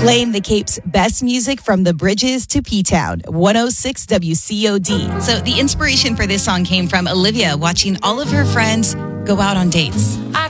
Playing the Cape's best music from the bridges to P-Town, 106 WCOD. So the inspiration for this song came from Olivia watching all of her friends go out on dates.